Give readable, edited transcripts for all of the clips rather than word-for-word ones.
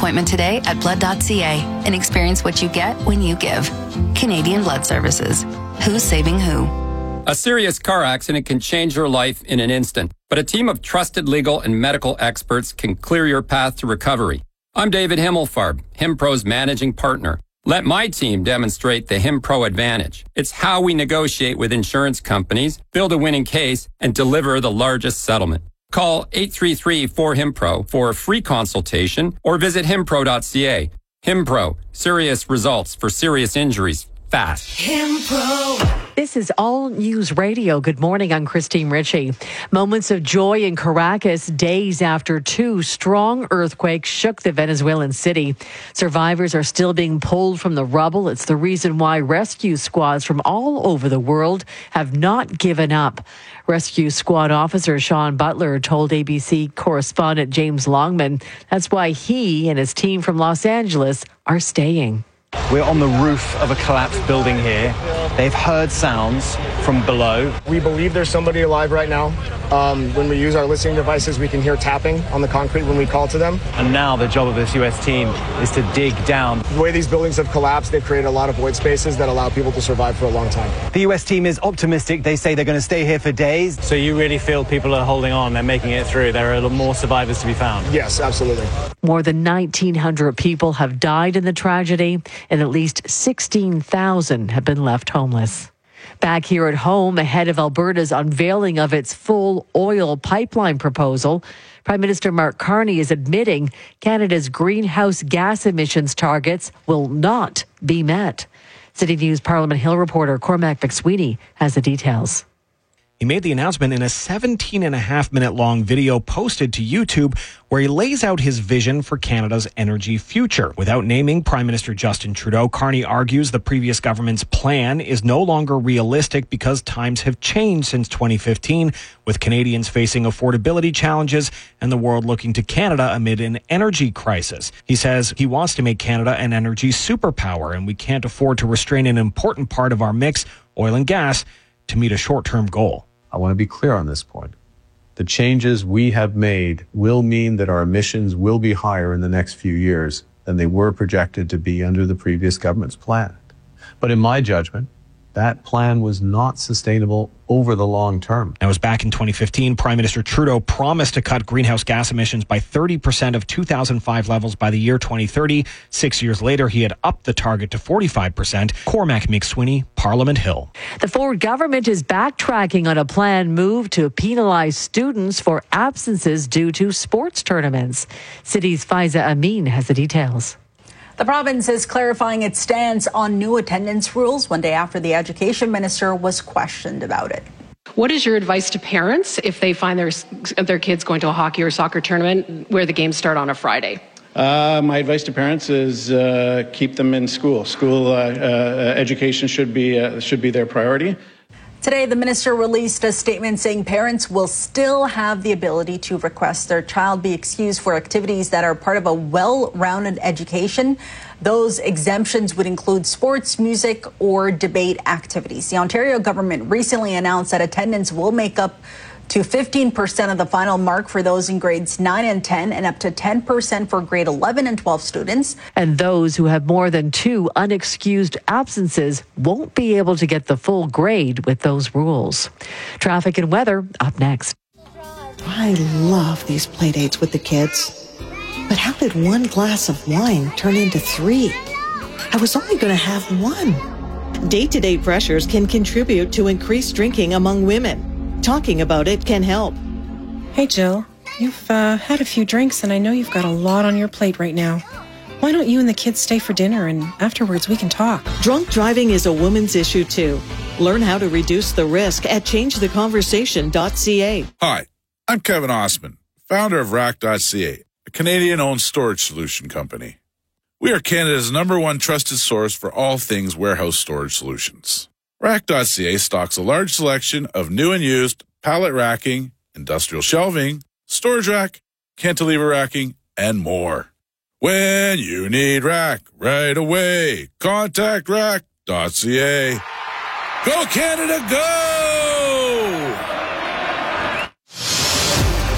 appointment today at blood.ca and experience what you get when you give. Canadian Blood Services. Who's saving who? A serious car accident can change your life in an instant, but a team of trusted legal and medical experts can clear your path to recovery. I'm David Himmelfarb, HimPro's managing partner. Let my team demonstrate the HimPro advantage. It's how we negotiate with insurance companies, build a winning case, and deliver the largest settlement. Call 833-4HIMPRO for a free consultation or visit himpro.ca. HimPro, serious results for serious injuries fast. HimPro. This is All News Radio. Good morning. I'm Christine Ritchie. Moments of joy in Caracas days after two strong earthquakes shook the Venezuelan city. Survivors are still being pulled from the rubble. It's the reason why rescue squads from all over the world have not given up. Rescue squad officer Sean Butler told ABC correspondent James Longman that's why he and his team from Los Angeles are staying. We're on the roof of a collapsed building here. They've heard sounds from below. We believe there's somebody alive right now. When we use our listening devices, we can hear tapping on the concrete when we call to them. And now the job of this U.S. team is to dig down. The way these buildings have collapsed, they've created a lot of void spaces that allow people to survive for a long time. The U.S. team is optimistic. They say they're going to stay here for days. So you really feel people are holding on, they're making it through. There are more survivors to be found. Yes, absolutely. More than 1,900 people have died in the tragedy, and at least 16,000 have been left homeless. Back here at home, ahead of Alberta's unveiling of its full oil pipeline proposal, Prime Minister Mark Carney is admitting Canada's greenhouse gas emissions targets will not be met. City News Parliament Hill reporter Cormac McSweeney has the details. He made the announcement in a 17.5-minute long video posted to YouTube where he lays out his vision for Canada's energy future. Without naming Prime Minister Justin Trudeau, Carney argues the previous government's plan is no longer realistic because times have changed since 2015, with Canadians facing affordability challenges and the world looking to Canada amid an energy crisis. He says he wants to make Canada an energy superpower, and we can't afford to restrain an important part of our mix, oil and gas, to meet a short-term goal. I want to be clear on this point. The changes we have made will mean that our emissions will be higher in the next few years than they were projected to be under the previous government's plan. But in my judgment, that plan was not sustainable over the long term. That was back in 2015. Prime Minister Trudeau promised to cut greenhouse gas emissions by 30% of 2005 levels by the year 2030. 6 years later, he had upped the target to 45%. Cormac McSweeney, Parliament Hill. The Ford government is backtracking on a planned move to penalize students for absences due to sports tournaments. City's Faiza Amin has the details. The province is clarifying its stance on new attendance rules one day after the education minister was questioned about it. What is your advice to parents if they find their kids going to a hockey or soccer tournament where the games start on a Friday? My advice to parents is keep them in school. Education should be their priority. Today, the minister released a statement saying parents will still have the ability to request their child be excused for activities that are part of a well-rounded education. Those exemptions would include sports, music, or debate activities. The Ontario government recently announced that attendance will make up to 15% of the final mark for those in grades 9 and 10 and up to 10% for grade 11 and 12 students. And those who have more than 2 unexcused absences won't be able to get the full grade with those rules. Traffic and weather up next. I love these play dates with the kids. But how did one glass of wine turn into 3? I was only going to have 1. Day-to-day pressures can contribute to increased drinking among women. Talking about it can help. Hey, Jill, you've had a few drinks and I know you've got a lot on your plate right now. Why don't you and the kids stay for dinner and afterwards we can talk? Drunk driving is a woman's issue too. Learn how to reduce the risk at changetheconversation.ca. Hi, I'm Kevin Osman, founder of Rack.ca, a Canadian-owned storage solution company. We are Canada's #1 trusted source for all things warehouse storage solutions. Rack.ca stocks a large selection of new and used pallet racking, industrial shelving, storage rack, cantilever racking, and more. When you need rack right away, contact Rack.ca. Go Canada, go! From the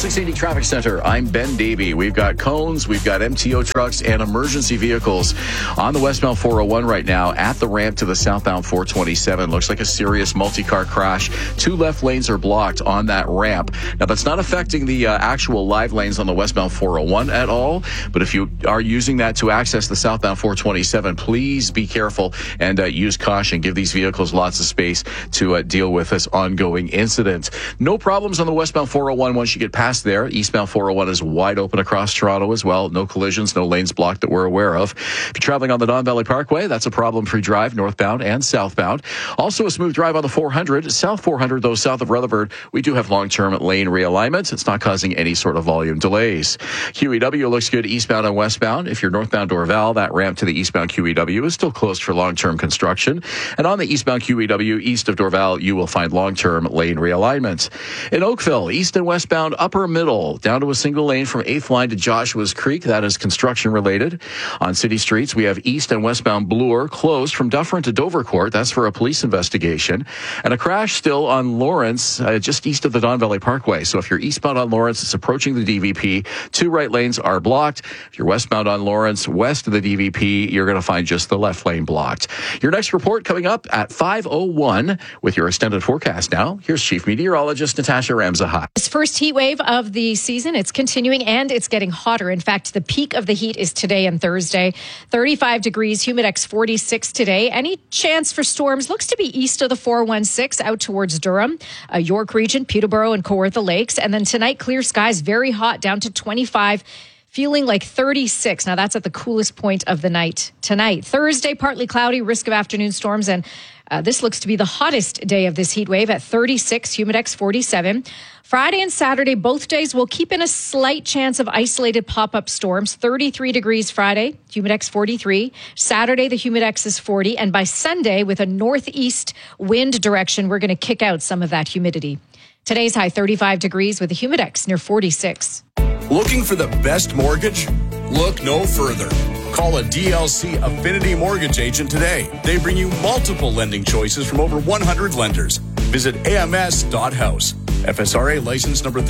680 Traffic Center. I'm Ben Davey. We've got cones, we've got MTO trucks, and emergency vehicles on the westbound 401 right now at the ramp to the southbound 427. Looks like a serious multi-car crash. 2 left lanes are blocked on that ramp. Now, that's not affecting the actual live lanes on the westbound 401 at all, but if you are using that to access the southbound 427, please be careful and use caution. Give these vehicles lots of space to deal with this ongoing incident. No problems on the westbound 401 once you get past there. Eastbound 401 is wide open across Toronto as well. No collisions, no lanes blocked that we're aware of. If you're traveling on the Don Valley Parkway, that's a problem-free drive northbound and southbound. Also a smooth drive on the 400. South 400, though, south of Rutherford, we do have long-term lane realignment. It's not causing any sort of volume delays. QEW looks good eastbound and westbound. If you're northbound Dorval, that ramp to the eastbound QEW is still closed for long-term construction. And on the eastbound QEW, east of Dorval, you will find long-term lane realignment. In Oakville, east and westbound upper middle, down to a single lane from 8th line to Joshua's Creek. That is construction related. On city streets, we have east and westbound Bloor closed from Dufferin to Dovercourt. That's for a police investigation. And a crash still on Lawrence, just east of the Don Valley Parkway. So if you're eastbound on Lawrence, it's approaching the DVP. 2 right lanes are blocked. If you're westbound on Lawrence, west of the DVP, you're going to find just the left lane blocked. Your next report coming up at 5:01 with your extended forecast now. Here's Chief Meteorologist Natasha Ramzahai. This first heat wave of the season, it's continuing and it's getting hotter. In fact, the peak of the heat is today and Thursday. 35 degrees, Humidex 46 today. Any chance for storms looks to be east of the 416 out towards Durham, York region, Peterborough and Kawartha Lakes. And then tonight, clear skies, very hot, down to 25. Feeling like 36. Now, that's at the coolest point of the night tonight. Thursday, partly cloudy, risk of afternoon storms. And this looks to be the hottest day of this heat wave at 36, Humidex 47. Friday and Saturday, both days, will keep in a slight chance of isolated pop-up storms. 33 degrees Friday, Humidex 43. Saturday, the Humidex is 40. And by Sunday, with a northeast wind direction, we're going to kick out some of that humidity. Today's high 35 degrees with a Humidex near 46. Looking for the best mortgage? Look no further. Call a DLC Affinity Mortgage agent today. They bring you multiple lending choices from over 100 lenders. Visit ams.house. FSRA license number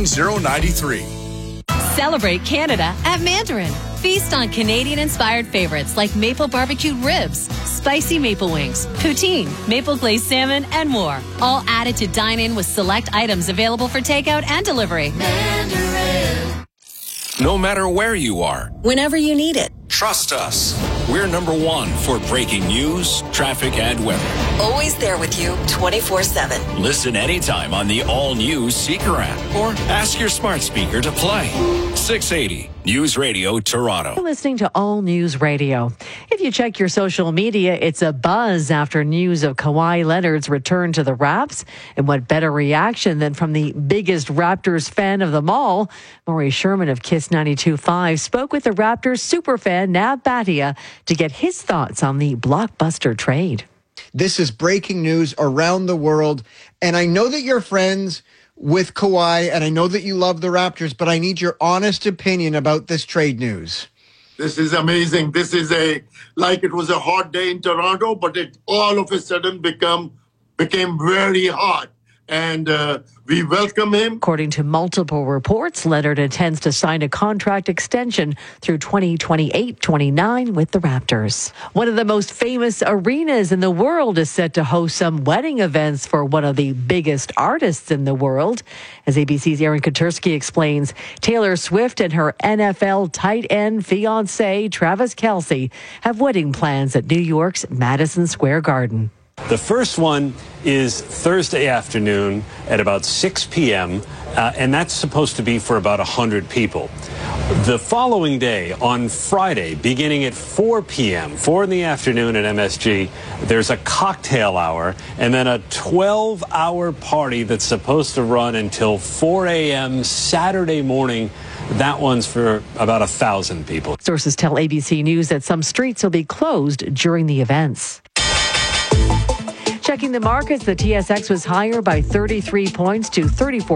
13093. Celebrate Canada at Mandarin. Feast on Canadian-inspired favorites like maple barbecued ribs, spicy maple wings, poutine, maple glazed salmon, and more. All added to dine in with select items available for takeout and delivery. Mandarin. No matter where you are, whenever you need it, trust us. We're number 1 for breaking news, traffic, and weather. Always there with you 24/7. Listen anytime on the all-new Seeker app or ask your smart speaker to play. 680 News Radio Toronto. You're listening to All News Radio. If you check your social media, it's a buzz after news of Kawhi Leonard's return to the Raps. And what better reaction than from the biggest Raptors fan of them all? Maury Sherman of KISS 92.5 spoke with the Raptors superfan Nav Bhatia to get his thoughts on the blockbuster trade. This is breaking news around the world, and I know that you're friends with Kawhi, and I know that you love the Raptors, but I need your honest opinion about this trade news. This is amazing. This is like it was a hot day in Toronto, but it all of a sudden became very hot. And we welcome him. According to multiple reports, Leonard intends to sign a contract extension through 2028-29 with the Raptors. One of the most famous arenas in the world is set to host some wedding events for one of the biggest artists in the world. As ABC's Aaron Katersky explains, Taylor Swift and her NFL tight end fiancé, Travis Kelce, have wedding plans at New York's Madison Square Garden. The first one is Thursday afternoon at about 6 p.m., and that's supposed to be for about 100 people. The following day, on Friday, beginning at 4 p.m., 4 in the afternoon at MSG, there's a cocktail hour, and then a 12-hour party that's supposed to run until 4 a.m. Saturday morning. That one's for about 1,000 people. Sources tell ABC News that some streets will be closed during the events. Checking the markets, the TSX was higher by 33 points to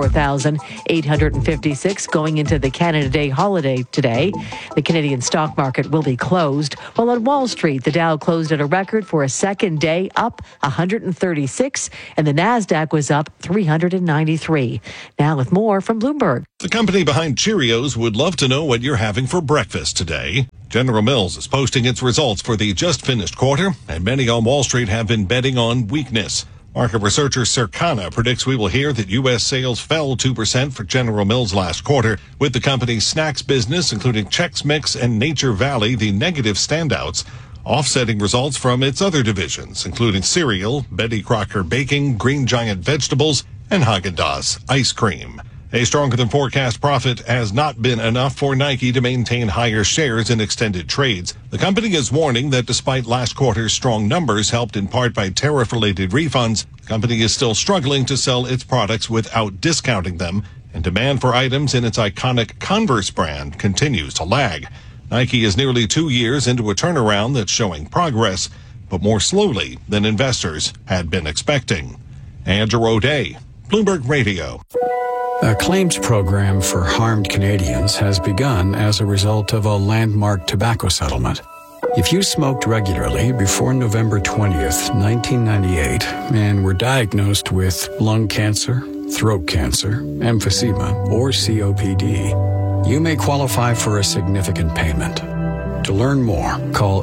34,856 going into the Canada Day holiday today. The Canadian stock market will be closed, while on Wall Street, the Dow closed at a record for a second day, up 136, and the Nasdaq was up 393. Now with more from Bloomberg. The company behind Cheerios would love to know what you're having for breakfast today. General Mills is posting its results for the just finished quarter, and many on Wall Street have been betting on weakness. Market researcher Circana predicts we will hear that U.S. sales fell 2% for General Mills last quarter, with the company's snacks business, including Chex Mix and Nature Valley, the negative standouts, offsetting results from its other divisions, including cereal, Betty Crocker Baking, Green Giant Vegetables, and Häagen-Dazs ice cream. A stronger than forecast profit has not been enough for Nike to maintain higher shares in extended trades. The company is warning that despite last quarter's strong numbers, helped in part by tariff-related refunds, the company is still struggling to sell its products without discounting them, and demand for items in its iconic Converse brand continues to lag. Nike is nearly 2 years into a turnaround that's showing progress, but more slowly than investors had been expecting. Andrew O'Day, Bloomberg Radio. A claims program for harmed Canadians has begun as a result of a landmark tobacco settlement. If you smoked regularly before November 20th, 1998, and were diagnosed with lung cancer, throat cancer, emphysema, or COPD, you may qualify for a significant payment. To learn more, call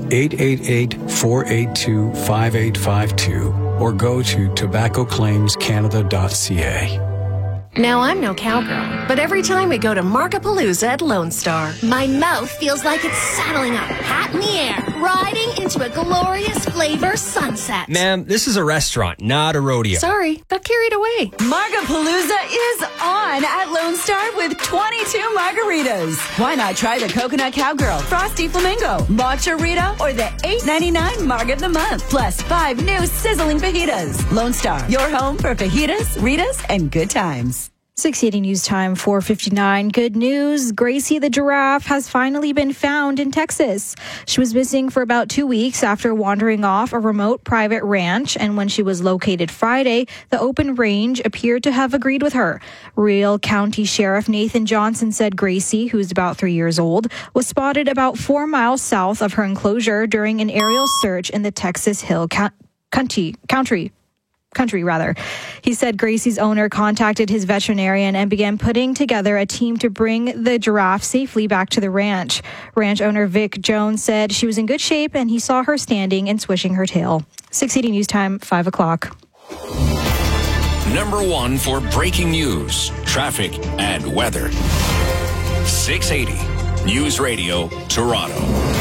888-482-5852 or go to tobaccoclaimscanada.ca. Now, I'm no cowgirl, but every time we go to Markapalooza at Lone Star, my mouth feels like it's saddling up, hat in the air, riding into a glorious flavor sunset. Ma'am, this is a restaurant, not a rodeo. Sorry, got carried away. Markapalooza is on at Lone Star with 22 margaritas. Why not try the Coconut Cowgirl, Frosty Flamingo, Matcha Rita, or the $8.99 Marg of the Month, plus 5 new sizzling fajitas. Lone Star, your home for fajitas, Ritas, and good times. 680 News Time, 4:59. Good news. Gracie the giraffe has finally been found in Texas. She was missing for about 2 weeks after wandering off a remote private ranch, and when she was located Friday, the open range appeared to have agreed with her. Real County Sheriff Nathan Johnson said Gracie, who's about 3 years old, was spotted about 4 miles south of her enclosure during an aerial search in the Texas Hill Country. He said Gracie's owner contacted his veterinarian and began putting together a team to bring the giraffe safely back to the ranch. Ranch owner Vic Jones said she was in good shape and he saw her standing and swishing her tail. 680 News Time, 5 o'clock. Number 1 for breaking news, traffic, and weather. 680 News Radio, Toronto.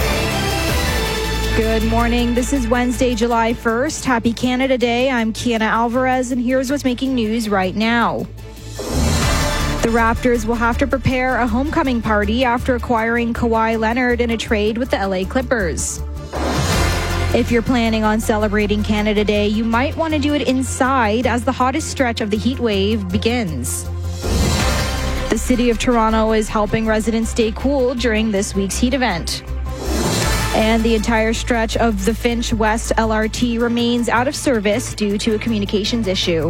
Good morning. This is Wednesday, July 1st. Happy Canada Day. I'm Kiana Alvarez, and here's what's making news right now. The Raptors will have to prepare a homecoming party after acquiring Kawhi Leonard in a trade with the LA Clippers. If you're planning on celebrating Canada Day, you might want to do it inside as the hottest stretch of the heat wave begins. The City of Toronto is helping residents stay cool during this week's heat event. And the entire stretch of the Finch West LRT remains out of service due to a communications issue.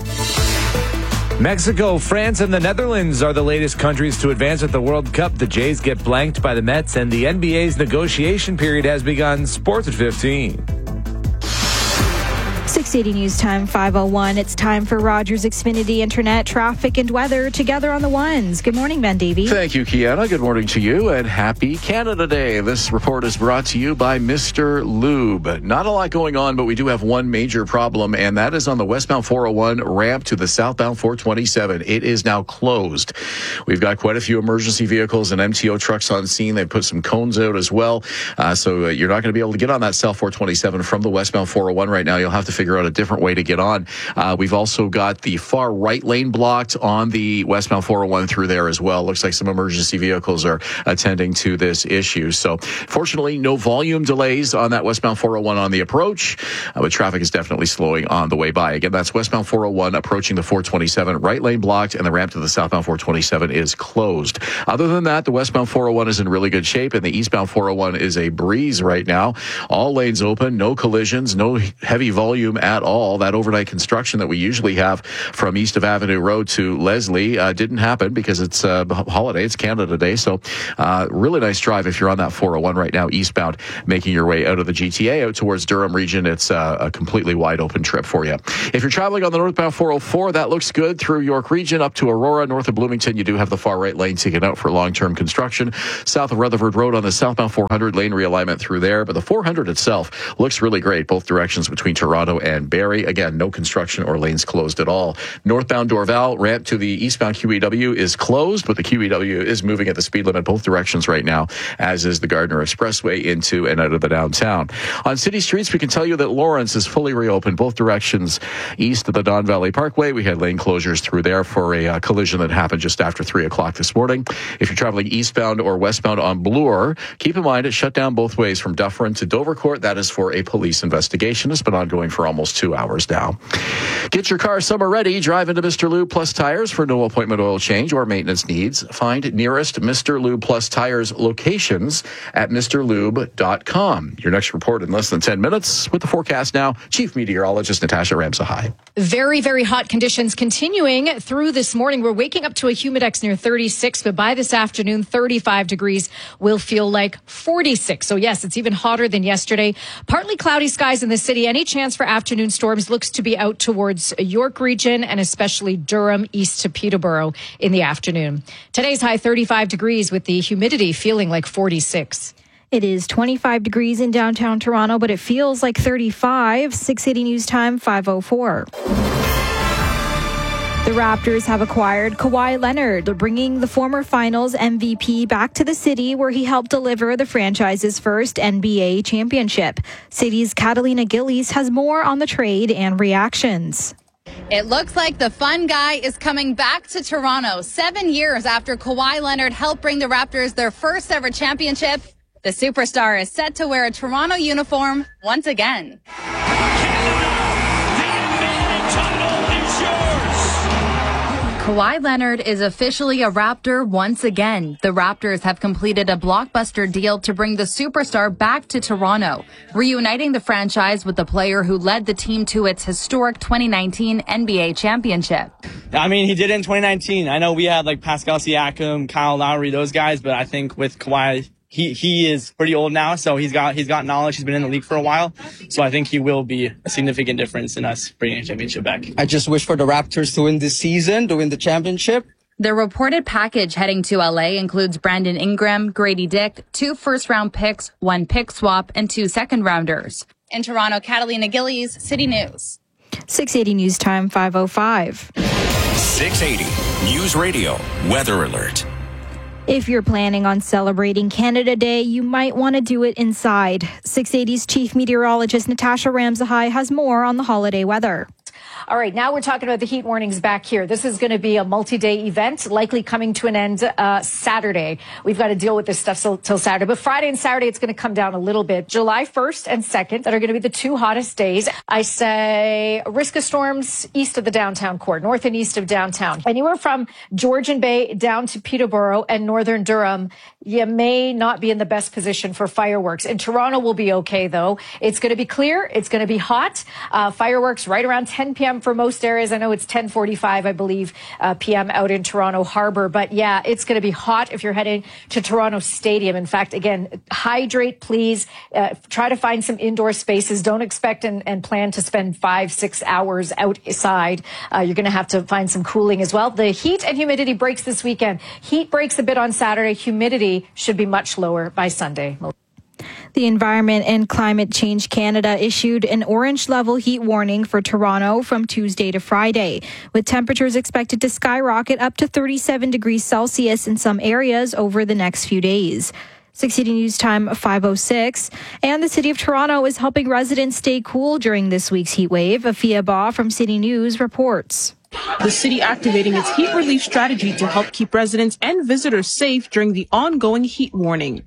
Mexico, France, and the Netherlands are the latest countries to advance at the World Cup. The Jays get blanked by the Mets, and the NBA's negotiation period has begun. Sports at 15. 680 News Time, 5:01. It's time for Rogers Xfinity Internet, traffic, and weather together on the ones. Good morning, Ben Davey. Thank you, Kiana. Good morning to you, and happy Canada Day. This report is brought to you by Mr. Lube. Not a lot going on, but we do have one major problem, and that is on the westbound 401 ramp to the southbound 427. It is now closed. We've got quite a few emergency vehicles and MTO trucks on scene. They put some cones out as well, so you're not going to be able to get on that South 427 from the westbound 401 right now. You'll have to figure out a different way to get on. We've also got the far right lane blocked on the westbound 401 through there as well. Looks like some emergency vehicles are attending to this issue. So fortunately, no volume delays on that westbound 401 on the approach, but traffic is definitely slowing on the way by. Again, that's westbound 401 approaching the 427, right lane blocked, and the ramp to the southbound 427 is closed. Other than that, the westbound 401 is in really good shape, and the eastbound 401 is a breeze right now. All lanes open, no collisions, no heavy volume volume at all. That overnight construction that we usually have from east of Avenue Road to Leslie didn't happen because it's a holiday. It's Canada Day. So really nice drive if you're on that 401 right now, eastbound, making your way out of the GTA, out towards Durham region. It's a completely wide open trip for you. If you're traveling on the northbound 404, that looks good through York region up to Aurora, north of Bloomington. You do have the far right lane taken out for long-term construction. South of Rutherford Road on the southbound 400 lane realignment through there. But the 400 itself looks really great, both directions between Toronto and Barrie. Again, no construction or lanes closed at all. Northbound Dorval ramp to the eastbound QEW is closed, but the QEW is moving at the speed limit both directions right now, as is the Gardner Expressway into and out of the downtown. On city streets, we can tell you that Lawrence is fully reopened both directions east of the Don Valley Parkway. We had lane closures through there for a collision that happened just after 3 o'clock this morning. If you're traveling eastbound or westbound on Bloor, keep in mind it's shut down both ways from Dufferin to Dovercourt. That is for a police investigation. It's been ongoing for almost 2 hours now. Get your car summer ready. Drive into Mr. Lube Plus Tires for no appointment oil change or maintenance needs. Find nearest Mr. Lube Plus Tires locations at mrlube.com. Your next report in less than 10 minutes with the forecast now. Chief Meteorologist Natasha Ramsahai. Very, very hot conditions continuing through this morning. We're waking up to a humidex near 36, but by this afternoon, 35 degrees will feel like 46. So yes, it's even hotter than yesterday. Partly cloudy skies in the city. Any chance for afternoon storms looks to be out towards York region and especially Durham east to Peterborough in the afternoon. Today's high 35 degrees with the humidity feeling like 46. It is 25 degrees in downtown Toronto, but it feels like 35. 680 News Time, 5:04. The Raptors have acquired Kawhi Leonard, bringing the former Finals MVP back to the city where he helped deliver the franchise's first NBA championship. City's Catalina Gillies has more on the trade and reactions. It looks like the fun guy is coming back to Toronto 7 years after Kawhi Leonard helped bring the Raptors their first ever championship. The superstar is set to wear a Toronto uniform once again. Kawhi Leonard is officially a Raptor once again. The Raptors have completed a blockbuster deal to bring the superstar back to Toronto, reuniting the franchise with the player who led the team to its historic 2019 NBA championship. I mean, he did it in 2019. I know we had like Pascal Siakam, Kyle Lowry, those guys, but I think with Kawhi, he is pretty old now, so he's got knowledge. He's been in the league for a while, so I think he will be a significant difference in us bringing a championship back. I just wish for the Raptors to win this season, to win the championship. The reported package heading to LA includes Brandon Ingram, Grady Dick, 2 first-round picks, 1 pick swap, and 2 second-rounders. In Toronto, Catalina Gillies, City News. 680 News Time, 5:05. 680 News Radio Weather Alert. If you're planning on celebrating Canada Day, you might want to do it inside. 680's Chief Meteorologist Natasha Ramsahai has more on the holiday weather. All right, now we're talking about the heat warnings back here. This is going to be a multi-day event, likely coming to an end Saturday. We've got to deal with this stuff till Saturday. But Friday and Saturday, it's going to come down a little bit. July 1st and 2nd, that are going to be the 2 hottest days. I say risk of storms east of the downtown core, north and east of downtown. Anywhere from Georgian Bay down to Peterborough and northern Durham, you may not be in the best position for fireworks. In Toronto, we'll be okay, though. It's going to be clear. It's going to be hot. Fireworks right around 10 p.m. for most areas. I know it's 10:45, I believe, p.m. out in Toronto Harbor. But yeah, it's going to be hot if you're heading to Toronto Stadium. In fact, again, hydrate, please. Try to find some indoor spaces. Don't expect and plan to spend 5-6 hours outside. You're going to have to find some cooling as well. The heat and humidity breaks this weekend. Heat breaks a bit on Saturday. Humidity should be much lower by Sunday. The Environment and Climate Change Canada issued an orange level heat warning for Toronto from Tuesday to Friday, with temperatures expected to skyrocket up to 37 degrees Celsius in some areas over the next few days. 680 News Time, 5:06. And the City of Toronto is helping residents stay cool during this week's heat wave. Afia Ba from City News reports. The city activating its heat relief strategy to help keep residents and visitors safe during the ongoing heat warning.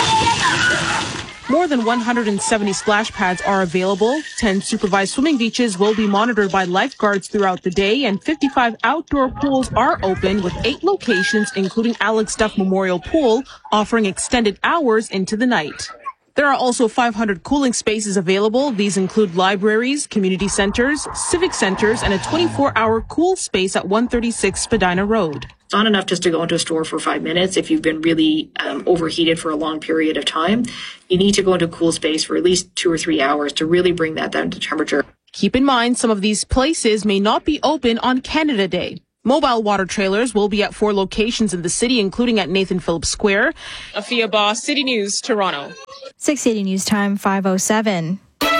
More than 170 splash pads are available. 10 supervised swimming beaches will be monitored by lifeguards throughout the day, and 55 outdoor pools are open, with 8 locations, including Alex Duff Memorial Pool, offering extended hours into the night. There are also 500 cooling spaces available. These include libraries, community centers, civic centers, and a 24-hour cool space at 136 Spadina Road. It's not enough just to go into a store for 5 minutes if you've been really overheated for a long period of time. You need to go into a cool space for at least 2 or 3 hours to really bring that down to temperature. Keep in mind, some of these places may not be open on Canada Day. Mobile water trailers will be at 4 locations in the city, including at Nathan Phillips Square. Afia Boss, City News, Toronto. 680 News Time, 5:07.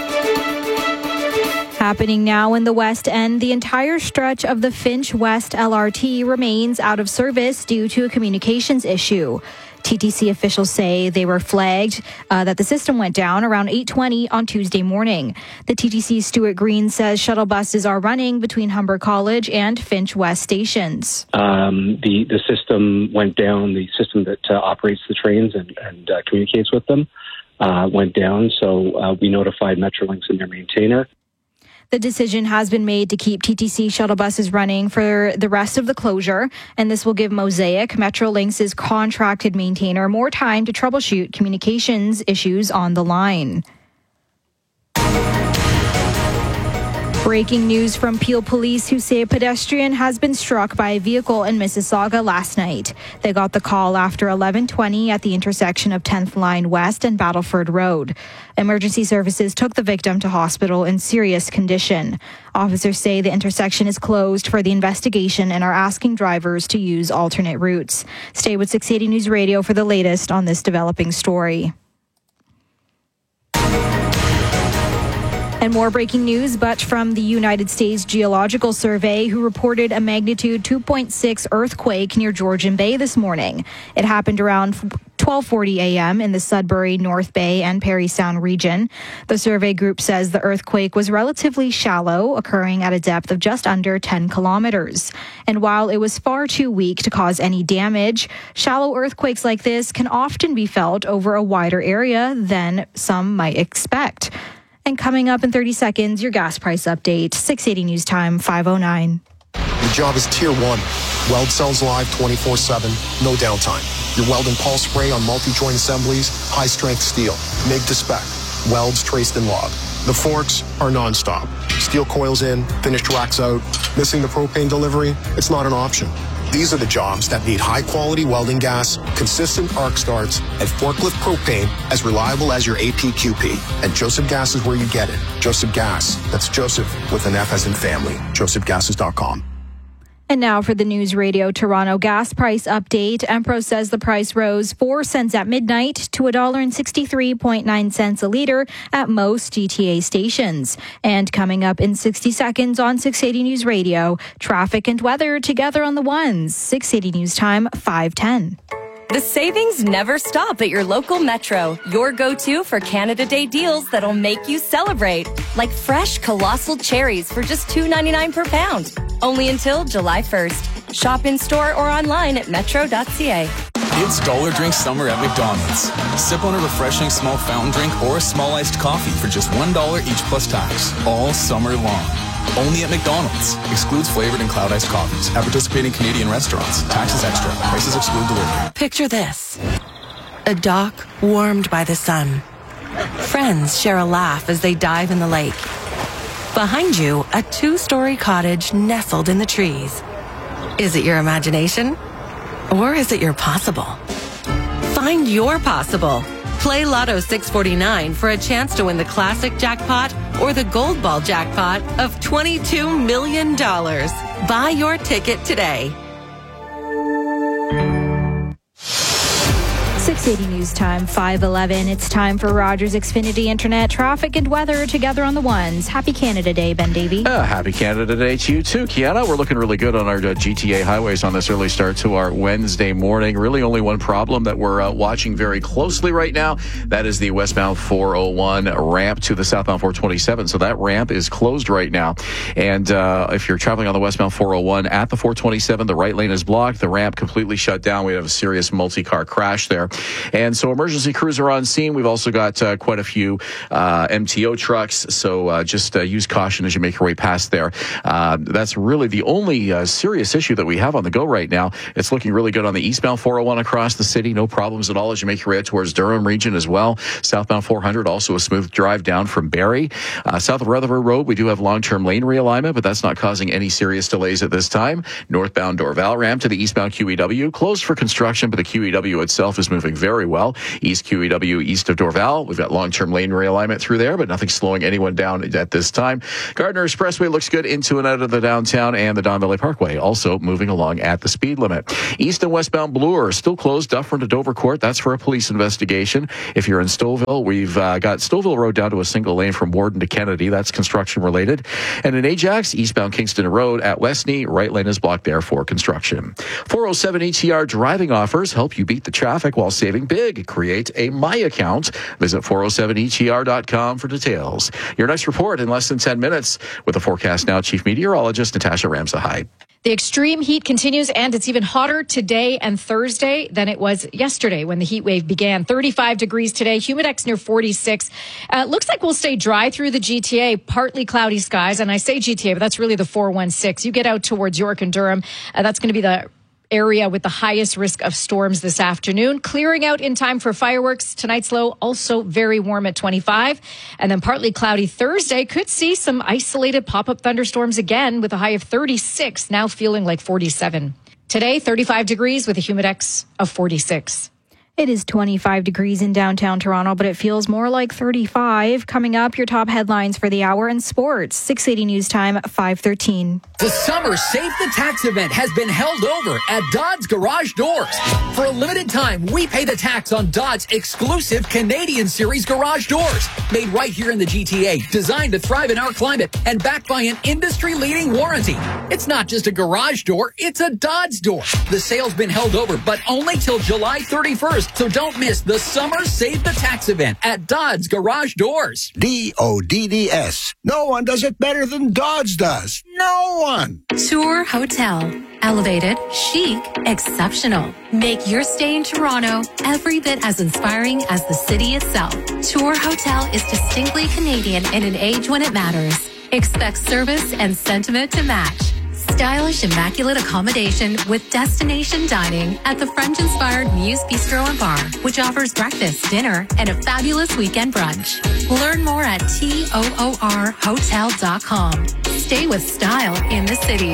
Happening now in the West End, the entire stretch of the Finch West LRT remains out of service due to a communications issue. TTC officials say they were flagged that the system went down around 8:20 on Tuesday morning. The TTC's Stuart Green says shuttle buses are running between Humber College and Finch West stations. The system went down. The system that operates the trains and communicates with them went down. So we notified Metrolinx and their maintainer. The decision has been made to keep TTC shuttle buses running for the rest of the closure, and this will give Mosaic, Metrolinx's contracted maintainer, more time to troubleshoot communications issues on the line. Breaking news from Peel Police, who say a pedestrian has been struck by a vehicle in Mississauga last night. They got the call after 11:20 at the intersection of 10th Line West and Battleford Road. Emergency services took the victim to hospital in serious condition. Officers say the intersection is closed for the investigation and are asking drivers to use alternate routes. Stay with 680 News Radio for the latest on this developing story. And more breaking news, but from the United States Geological Survey, who reported a magnitude 2.6 earthquake near Georgian Bay this morning. It happened around 12:40 a.m. in the Sudbury, North Bay, and Parry Sound region. The survey group says the earthquake was relatively shallow, occurring at a depth of just under 10 kilometers. And while it was far too weak to cause any damage, shallow earthquakes like this can often be felt over a wider area than some might expect. And coming up in 30 seconds, your gas price update. 680 News Time, 5:09. Your job is Tier 1. Weld cells live 24/7, no downtime. Your weld and pulse spray on multi-joint assemblies, high-strength steel, MIG to spec, welds traced and logged. The forks are nonstop. Steel coils in, finished racks out. Missing the propane delivery? It's not an option. These are the jobs that need high-quality welding gas, consistent arc starts, and forklift propane as reliable as your APQP. And Joseph Gas is where you get it. Joseph Gas. That's Joseph with an F as in family. josephgases.com. And now for the News Radio Toronto gas price update. Empro says the price rose 4 cents at midnight to $1.63.9 a liter at most GTA stations. And coming up in 60 seconds on 680 News Radio, traffic and weather together on the ones. 680 News Time, 5:10. The savings never stop at your local Metro. Your go-to for Canada Day deals that'll make you celebrate. Like fresh colossal cherries for just $2.99 per pound. Only until July 1st. Shop in store or online at metro.ca. It's Dollar Drink Summer at McDonald's. Sip on a refreshing small fountain drink or a small iced coffee for just $1 each plus tax. All summer long. Only at McDonald's. Excludes flavored and cloud iced coffees. At participating Canadian restaurants. Taxes extra. Prices exclude delivery. Picture this. A dock warmed by the sun. Friends share a laugh as they dive in the lake. Behind you, a 2-story cottage nestled in the trees. Is it your imagination? Or is it your possible? Find your possible. Play Lotto 649 for a chance to win the classic jackpot or the gold ball jackpot of $22 million. Buy your ticket today. 680 News Time, 5:11. It's time for Rogers Xfinity Internet traffic and weather together on the ones. Happy Canada Day, Ben Davey. Happy Canada Day to you too, Kiana. We're looking really good on our GTA highways on this early start to our Wednesday morning. Really only one problem that we're watching very closely right now. That is the westbound 401 ramp to the southbound 427. So that ramp is closed right now. And if you're traveling on the westbound 401 at the 427, the right lane is blocked. The ramp completely shut down. We have a serious multi-car crash there. And so emergency crews are on scene. We've also got quite a few MTO trucks. So just use caution as you make your way past there. That's really the only serious issue that we have on the go right now. It's looking really good on the eastbound 401 across the city. No problems at all as you make your way towards Durham region as well. Southbound 400, also a smooth drive down from Barrie. South of Rutherford Road, we do have long-term lane realignment, but that's not causing any serious delays at this time. Northbound Dorval ramp to the eastbound QEW, closed for construction, but the QEW itself is moving very well. East QEW east of Dorval, we've got long-term lane realignment through there, but nothing slowing anyone down at this time. Gardner Expressway looks good into and out of the downtown, and the Don Valley Parkway also moving along at the speed limit. East and westbound Bloor are still closed, Dufferin to Dover Court. That's for a police investigation. If you're in Stouffville, we've got Stouffville Road down to a single lane from Warden to Kennedy. That's construction related. And in Ajax, eastbound Kingston Road at Westney, right lane is blocked there for construction. 407 ETR driving offers help you beat the traffic while saving big. Create a My Account. Visit 407etr.com for details. Your next report in less than 10 minutes with the forecast now. Chief Meteorologist Natasha Ramsahide. The extreme heat continues, and it's even hotter today and Thursday than it was yesterday when the heat wave began. 35 degrees today, humidex near 46. Looks like we'll stay dry through the GTA, partly cloudy skies. And I say GTA, but that's really the 416. You get out towards York and Durham, that's going to be the area with the highest risk of storms this afternoon. Clearing out in time for fireworks. Tonight's low also very warm at 25. And then partly cloudy Thursday. Could see some isolated pop-up thunderstorms again with a high of 36, now feeling like 47. Today, 35 degrees with a humidex of 46. It is 25 degrees in downtown Toronto, but it feels more like 35. Coming up, your top headlines for the hour in sports. 680 News Time, 5:13. The Summer Save the Tax event has been held over at Dodds Garage Doors. For a limited time, we pay the tax on Dodds' exclusive Canadian Series garage doors. Made right here in the GTA, designed to thrive in our climate, and backed by an industry-leading warranty. It's not just a garage door, it's a Dodds door. The sale's been held over, but only till July 31st. So don't miss the Summer Save the Tax event at Dodds Garage Doors. DODDS. No one does it better than Dodds does. No one. Tour Hotel. Elevated, chic, exceptional. Make your stay in Toronto every bit as inspiring as the city itself. Tour Hotel is distinctly Canadian in an age when it matters. Expect service and sentiment to match. Stylish, immaculate accommodation with destination dining at the French-inspired Muse Bistro and Bar, which offers breakfast, dinner, and a fabulous weekend brunch. Learn more at TOORhotel.com. Stay with style in the city.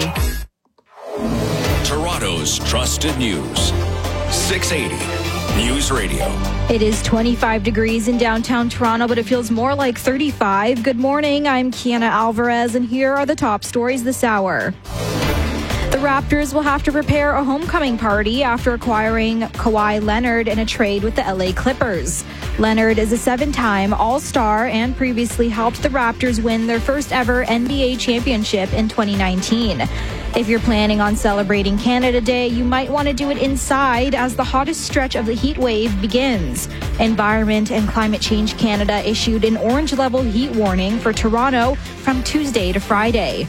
Toronto's trusted news. 680 News Radio. It is 25 degrees in downtown Toronto, but it feels more like 35. Good morning. I'm Kiana Alvarez, and here are the top stories this hour. The Raptors will have to prepare a homecoming party after acquiring Kawhi Leonard in a trade with the LA Clippers. Leonard is a 7-time All-Star and previously helped the Raptors win their first ever NBA championship in 2019. If you're planning on celebrating Canada Day, you might want to do it inside as the hottest stretch of the heat wave begins. Environment and Climate Change Canada issued an orange-level heat warning for Toronto from Tuesday to Friday.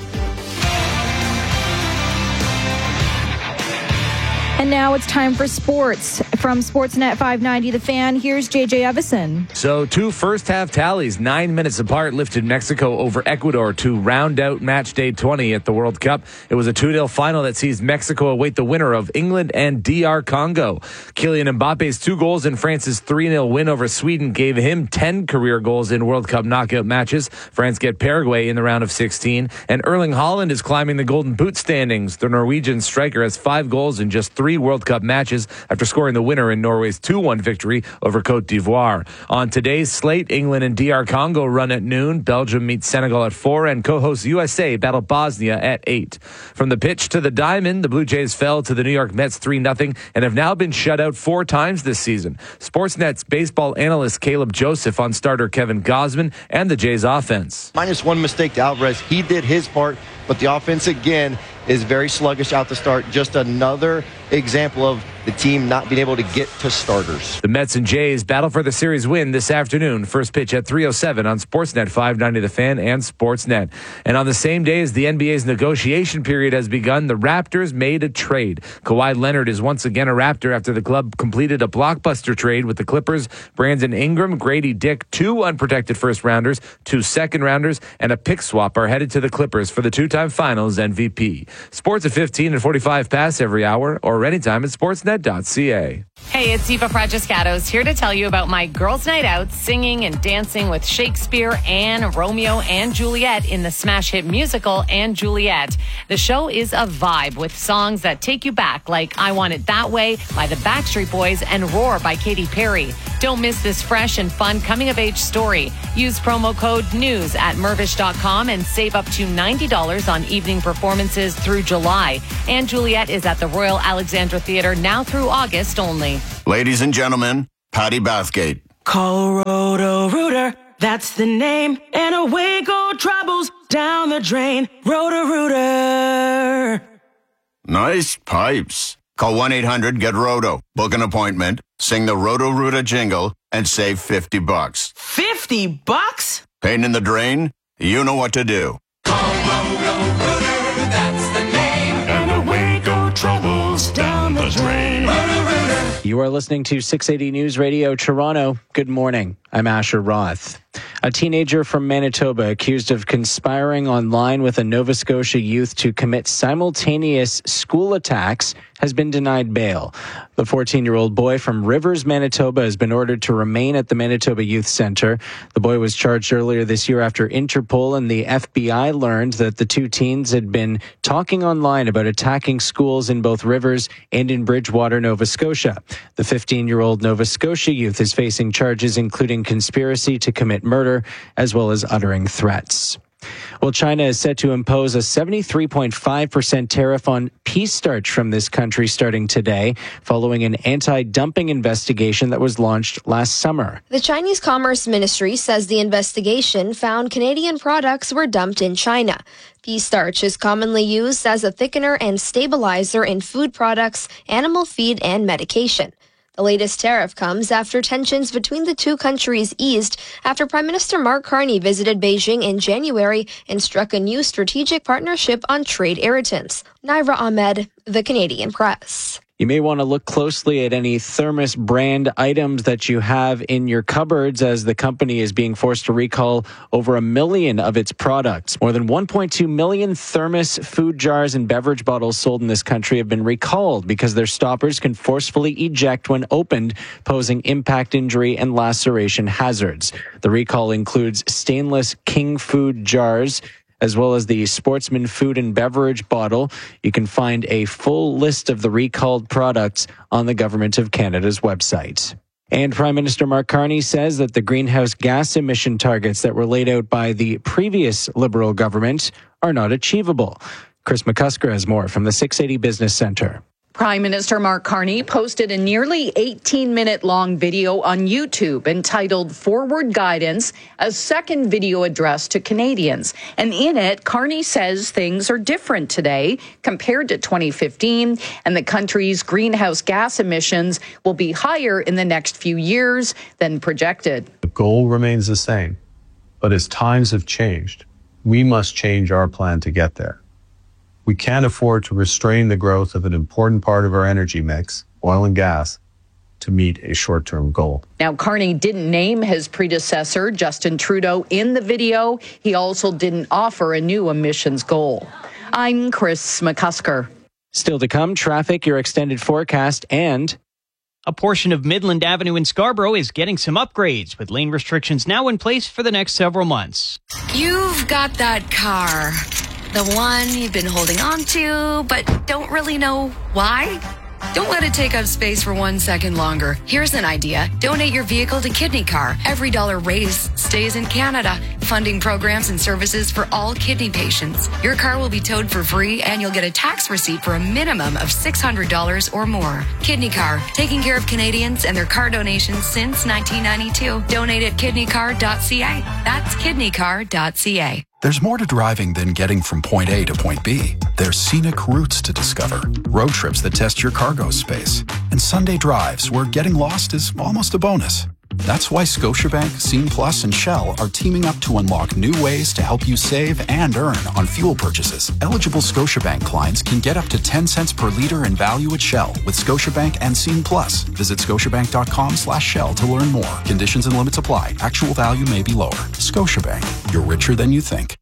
And now it's time for sports. From Sportsnet 590 The Fan, here's JJ Evison. So 2 first-half tallies, 9 minutes apart, lifted Mexico over Ecuador to round out match day 20 at the World Cup. It was a 2-0 final that sees Mexico await the winner of England and DR Congo. Kylian Mbappe's 2 goals in France's 3-0 win over Sweden gave him 10 career goals in World Cup knockout matches. France get Paraguay in the round of 16. And Erling Haaland is climbing the Golden Boot standings. The Norwegian striker has 5 goals in just 3 World Cup matches after scoring the winner in Norway's 2-1 victory over Cote d'Ivoire. On today's slate, England and DR Congo run at noon. Belgium meets Senegal at 4, and co-host USA battle Bosnia at 8. From the pitch to the diamond, the Blue Jays fell to the New York Mets 3-0 and have now been shut out 4 times this season. Sportsnet's baseball analyst Caleb Joseph on starter Kevin Gausman and the Jays offense. -1 mistake to Alvarez. He did his part, but the offense again is very sluggish out to start. Just another example of the team not being able to get to starters. The Mets and Jays battle for the series win this afternoon. First pitch at 3:07 on Sportsnet 590 The Fan and Sportsnet. And on the same day as the NBA's negotiation period has begun, the Raptors made a trade. Kawhi Leonard is once again a Raptor after the club completed a blockbuster trade with the Clippers. Brandon Ingram, Grady Dick, 2 unprotected first-rounders, 2 second-rounders, and a pick swap are headed to the Clippers for the 2-time Finals MVP. Sports at 15 and 45 past every hour or anytime at sportsnet.ca. Hey, it's Eva Fragiscatos here to tell you about my girls' night out singing and dancing with Shakespeare and Romeo and Juliet in the smash hit musical And Juliet. The show is a vibe with songs that take you back, like I Want It That Way by the Backstreet Boys and Roar by Katy Perry. Don't miss this fresh and fun coming-of-age story. Use promo code NEWS at Mirvish.com and save up to $90 on evening performances through July. And Juliet is at the Royal Alexandra Theatre now through August only. Ladies and gentlemen, Patty Bathgate. Call Roto-Rooter, that's the name. And away go troubles down the drain. Roto-Rooter. Nice pipes. Call 1-800-GET-ROTO. Book an appointment, sing the Roto-Rooter jingle, and save $50. $50? Pain in the drain? You know what to do. Call Roto-Rooter, that's the name. And away go troubles down the drain. Roto-Rooter. You are listening to 680 News Radio Toronto. Good morning. I'm Asher Roth. A teenager from Manitoba accused of conspiring online with a Nova Scotia youth to commit simultaneous school attacks has been denied bail. The 14-year-old boy from Rivers, Manitoba, has been ordered to remain at the Manitoba Youth Centre. The boy was charged earlier this year after Interpol and the FBI learned that the two teens had been talking online about attacking schools in both Rivers and in Bridgewater, Nova Scotia. The 15-year-old Nova Scotia youth is facing charges including conspiracy to commit murder, as well as uttering threats. Well, China is set to impose a 73.5% tariff on pea starch from this country starting today, following an anti-dumping investigation that was launched last summer. The Chinese Commerce Ministry says the investigation found Canadian products were dumped in China. Pea starch is commonly used as a thickener and stabilizer in food products, animal feed, and medication. The latest tariff comes after tensions between the two countries eased after Prime Minister Mark Carney visited Beijing in January and struck a new strategic partnership on trade irritants. Naira Ahmed, The Canadian Press. You may want to look closely at any Thermos brand items that you have in your cupboards, as the company is being forced to recall over 1 million of its products. More than 1.2 million Thermos food jars and beverage bottles sold in this country have been recalled because their stoppers can forcefully eject when opened, posing impact injury and laceration hazards. The recall includes stainless King Food jars, as well as the Sportsman food and beverage bottle. You can find a full list of the recalled products on the Government of Canada's website. And Prime Minister Mark Carney says that the greenhouse gas emission targets that were laid out by the previous Liberal government are not achievable. Chris McCusker has more from the 680 Business Centre. Prime Minister Mark Carney posted a nearly 18-minute long video on YouTube entitled Forward Guidance, a second video addressed to Canadians. And in it, Carney says things are different today compared to 2015, and the country's greenhouse gas emissions will be higher in the next few years than projected. The goal remains the same, but as times have changed, we must change our plan to get there. We can't afford to restrain the growth of an important part of our energy mix, oil and gas, to meet a short-term goal. Now, Carney didn't name his predecessor, Justin Trudeau, in the video. He also didn't offer a new emissions goal. I'm Chris McCusker. Still to come, traffic, your extended forecast, and a portion of Midland Avenue in Scarborough is getting some upgrades, with lane restrictions now in place for the next several months. You've got that car. The one you've been holding on to, but don't really know why? Don't let it take up space for 1 second longer. Here's an idea. Donate your vehicle to Kidney Car. Every dollar raised stays in Canada, funding programs and services for all kidney patients. Your car will be towed for free, and you'll get a tax receipt for a minimum of $600 or more. Kidney Car, taking care of Canadians and their car donations since 1992. Donate at kidneycar.ca. That's kidneycar.ca. There's more to driving than getting from point A to point B. There's scenic routes to discover, road trips that test your cargo space, and Sunday drives where getting lost is almost a bonus. That's why Scotiabank, Scene Plus, and Shell are teaming up to unlock new ways to help you save and earn on fuel purchases. Eligible Scotiabank clients can get up to 10 cents per liter in value at Shell with Scotiabank and Scene Plus. Visit scotiabank.com/Shell to learn more. Conditions and limits apply. Actual value may be lower. Scotiabank. You're richer than you think.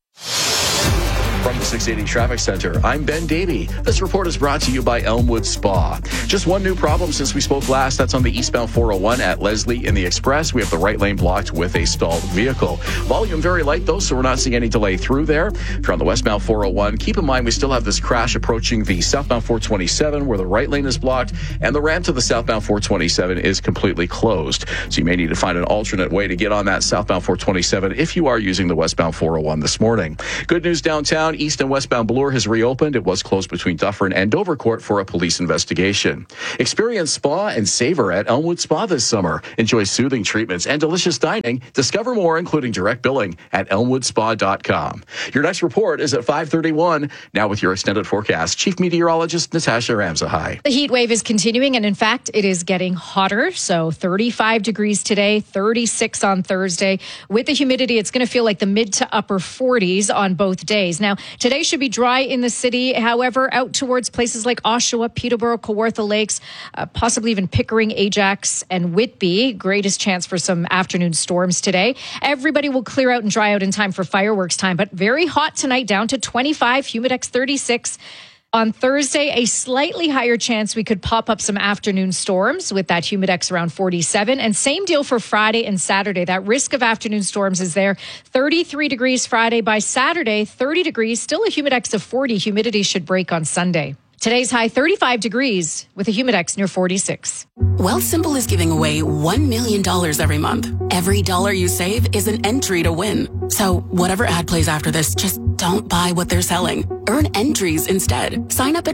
From the 680 Traffic Center, I'm Ben Davey. This report is brought to you by Elmwood Spa. Just one new problem since we spoke last. That's on the eastbound 401 at Leslie in the Express. We have the right lane blocked with a stalled vehicle. Volume very light, though, so we're not seeing any delay through there. If you're on the westbound 401, keep in mind we still have this crash approaching the southbound 427 where the right lane is blocked and the ramp to the southbound 427 is completely closed. So you may need to find an alternate way to get on that southbound 427 if you are using the westbound 401 this morning. Good news downtown. East and westbound Bloor has reopened. It was closed between Dufferin and Dovercourt for a police investigation. Experience spa and savor at Elmwood Spa this summer. Enjoy soothing treatments and delicious dining. Discover more, including direct billing, at elmwoodspa.com. Your next report is at 5:31. Now with your extended forecast, Chief Meteorologist Natasha Ramsahai. The heat wave is continuing, and in fact, it is getting hotter. So 35 degrees today, 36 on Thursday. With the humidity, it's going to feel like the mid to upper 40s on both days. Now, today should be dry in the city. However, out towards places like Oshawa, Peterborough, Kawartha Lakes, possibly even Pickering, Ajax, and Whitby. Greatest chance for some afternoon storms today. Everybody will clear out and dry out in time for fireworks time, but very hot tonight, down to 25, Humidex 36. On Thursday, a slightly higher chance we could pop up some afternoon storms with that humidex around 47. And same deal for Friday and Saturday. That risk of afternoon storms is there. 33 degrees Friday. By Saturday, 30 degrees. Still a humidex of 40. Humidity should break on Sunday. Today's high 35 degrees with a humidex near 46. Wealthsimple is giving away $1 million every month. Every dollar you save is an entry to win. So whatever ad plays after this, just don't buy what they're selling. Earn entries instead. Sign up at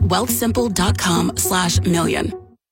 wealthsimple.com/million.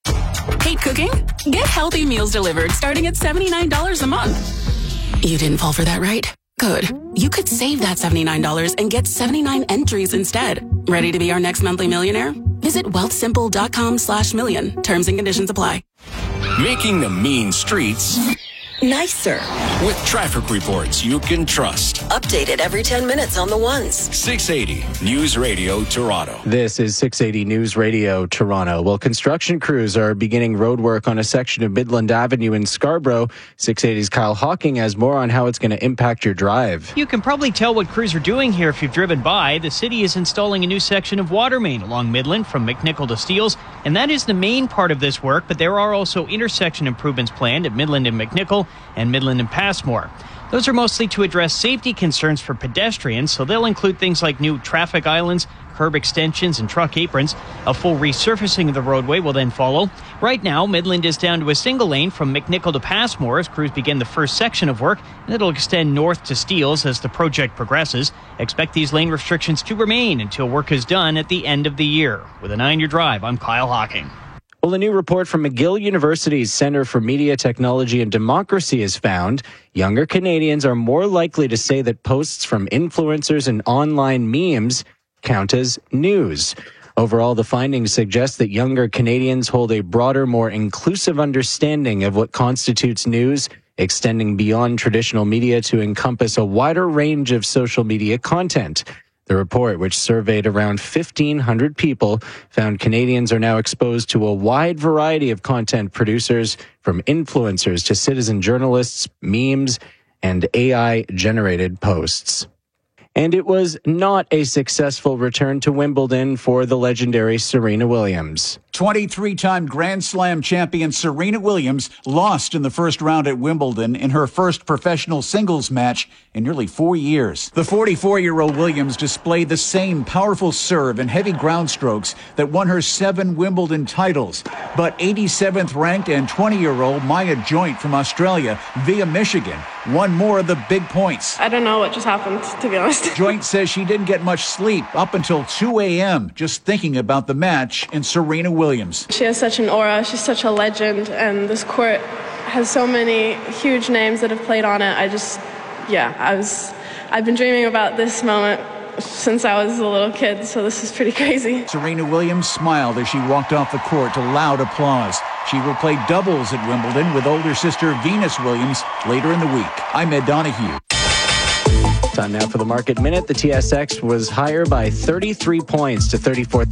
Hate cooking? Get healthy meals delivered starting at $79 a month. You didn't fall for that, right? Good. You could save that $79 and get 79 entries instead. Ready to be our next monthly millionaire? Visit wealthsimple.com/million. Terms and conditions apply. Making the mean streets nicer. With traffic reports you can trust. Updated every 10 minutes on the ones. 680 News Radio Toronto. This is 680 News Radio Toronto. Well, construction crews are beginning road work on a section of Midland Avenue in Scarborough. 680's Kyle Hawking has more on how it's going to impact your drive. You can probably tell what crews are doing here if you've driven by. The city is installing a new section of water main along Midland from McNichol to Steeles, and that is the main part of this work, but there are also intersection improvements planned at Midland and McNichol and Midland and Passmore. Those are mostly to address safety concerns for pedestrians, so they'll include things like new traffic islands, curb extensions, and truck aprons. A full resurfacing of the roadway will then follow. Right now, Midland is down to a single lane from McNichol to Passmore as crews begin the first section of work, and it'll extend north to Steeles as the project progresses. Expect these lane restrictions to remain until work is done at the end of the year. With a 9-year drive, I'm Kyle Hawking. Well, a new report from McGill University's Center for Media, Technology and Democracy has found younger Canadians are more likely to say that posts from influencers and online memes count as news. Overall, the findings suggest that younger Canadians hold a broader, more inclusive understanding of what constitutes news, extending beyond traditional media to encompass a wider range of social media content. The report, which surveyed around 1,500 people, found Canadians are now exposed to a wide variety of content producers, from influencers to citizen journalists, memes, and AI-generated posts. And it was not a successful return to Wimbledon for the legendary Serena Williams. 23-time Grand Slam champion Serena Williams lost in the first round at Wimbledon in her first professional singles match in nearly 4 years. The 44-year-old Williams displayed the same powerful serve and heavy ground strokes that won her 7 Wimbledon titles. But 87th ranked and 20-year-old Maya Joint from Australia via Michigan won more of the big points. I don't know what just happened, to be honest. Joint says she didn't get much sleep up until 2 a.m. just thinking about the match and Serena Williams. She has such an aura. She's such a legend, and this court has so many huge names that have played on it. I just I've been dreaming about this moment since I was a little kid, so this is pretty crazy. Serena Williams smiled as she walked off the court to loud applause. She will play doubles at Wimbledon with older sister Venus Williams later in the week. I'm Ed Donahue. Time now for the Market Minute. The TSX was higher by 33 points to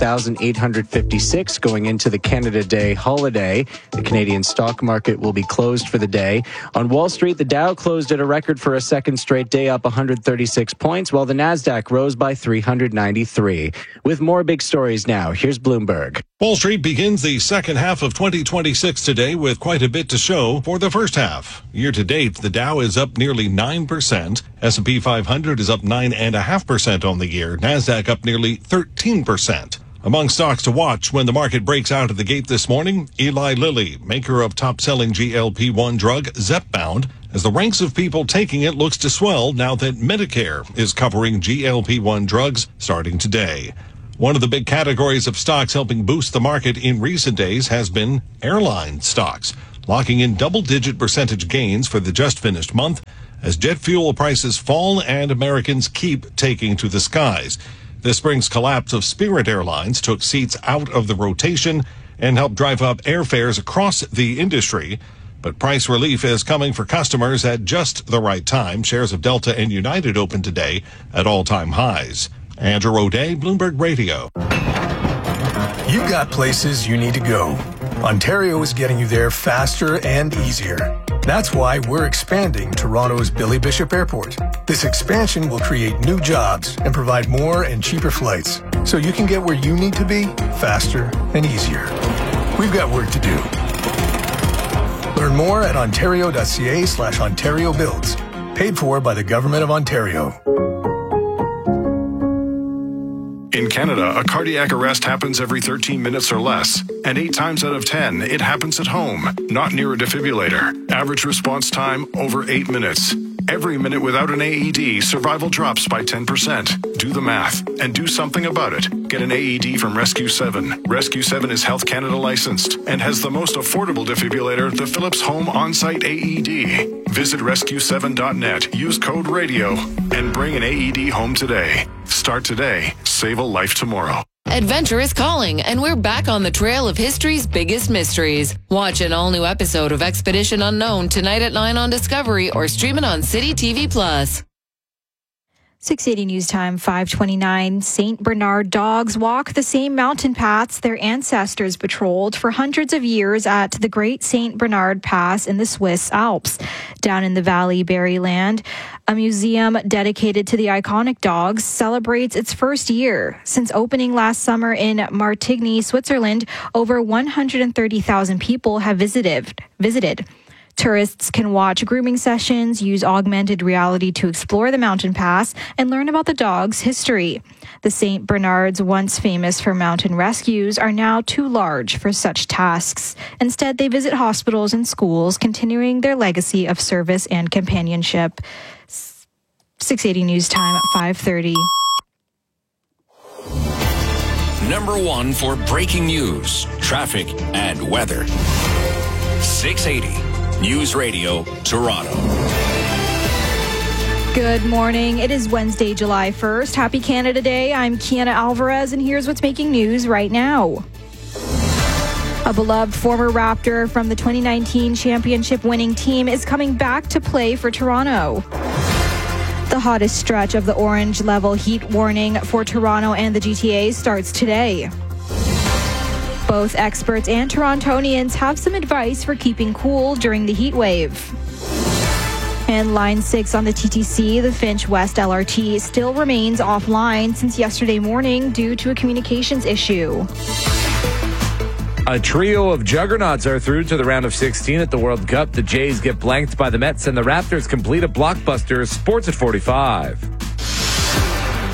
34,856 going into the Canada Day holiday. The Canadian stock market will be closed for the day. On Wall Street, the Dow closed at a record for a second straight day, up 136 points, while the Nasdaq rose by 393. With more big stories now, here's Bloomberg. Wall Street begins the second half of 2026 today with quite a bit to show for the first half. Year to date, the Dow is up nearly 9%. S&P 500 is up 9.5% on the year. Nasdaq up nearly 13%. Among stocks to watch when the market breaks out of the gate this morning, Eli Lilly, maker of top-selling GLP-1 drug Zepbound, as the ranks of people taking it looks to swell now that Medicare is covering GLP-1 drugs starting today. One of the big categories of stocks helping boost the market in recent days has been airline stocks, locking in double-digit percentage gains for the just finished month as jet fuel prices fall and Americans keep taking to the skies. This spring's collapse of Spirit Airlines took seats out of the rotation and helped drive up airfares across the industry. But price relief is coming for customers at just the right time. Shares of Delta and United opened today at all-time highs. Andrew O'Day, Bloomberg Radio. You've got places you need to go. Ontario is getting you there faster and easier. That's why we're expanding Toronto's Billy Bishop Airport. This expansion will create new jobs and provide more and cheaper flights, so you can get where you need to be faster and easier. We've got work to do. Learn more at ontario.ca/Ontario Builds. Paid for by the Government of Ontario. In Canada, a cardiac arrest happens every 13 minutes or less, and 8 times out of 10, it happens at home, not near a defibrillator. Average response time, over 8 minutes. Every minute without an AED, survival drops by 10%. Do the math and do something about it. Get an AED from Rescue 7. Rescue 7 is Health Canada licensed and has the most affordable defibrillator, the Philips Home On-Site AED. Visit rescue7.net, use code RADIO, and bring an AED home today. Start today. Save a life tomorrow. Adventure is calling, and we're back on the trail of history's biggest mysteries. Watch an all-new episode of Expedition Unknown tonight at 9 on Discovery or stream it on City TV Plus. 680 News Time, 5:29. St. Bernard dogs walk the same mountain paths their ancestors patrolled for hundreds of years at the Great St. Bernard Pass in the Swiss Alps. Down in the Valley Berryland, a museum dedicated to the iconic dogs celebrates its first year. Since opening last summer in Martigny, Switzerland, over 130,000 people have visited. Tourists can watch grooming sessions, use augmented reality to explore the mountain pass, and learn about the dog's history. The St. Bernards, once famous for mountain rescues, are now too large for such tasks. Instead, they visit hospitals and schools, continuing their legacy of service and companionship. 680 News Time at 5:30. Number 1 for breaking news, traffic, and weather. 680 News Radio, Toronto. Good morning. It is Wednesday, July 1st. Happy Canada Day. I'm Kiana Alvarez, and here's what's making news right now. A beloved former Raptor from the 2019 championship winning team is coming back to play for Toronto. The hottest stretch of the orange level heat warning for Toronto and the GTA starts today. Both experts and Torontonians have some advice for keeping cool during the heat wave. And Line 6 on the TTC, the Finch West LRT, still remains offline since yesterday morning due to a communications issue. A trio of juggernauts are through to the round of 16 at the World Cup. The Jays get blanked by the Mets, and the Raptors complete a blockbuster. Sports at 45.